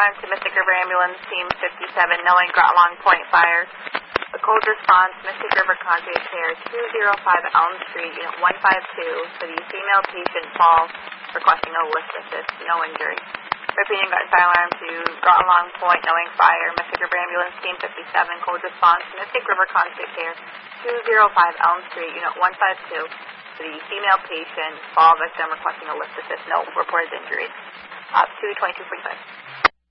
alarm to Mystic River Ambulance Team 57, knowing Grotlang Point Fire. A code response, Mystic River Conjugate Care, 205 Elm Street, Unit 152, for the female patient fall, requesting a lift assist, no injury. Repeating gunfire alarm to Grotlang Point, knowing fire, Mystic River Ambulance Team 57, code response, Mystic River Conjugate Care, 205 Elm Street, Unit 152, for the female patient fall victim, requesting a lift assist, no reported injuries. Up to 2245.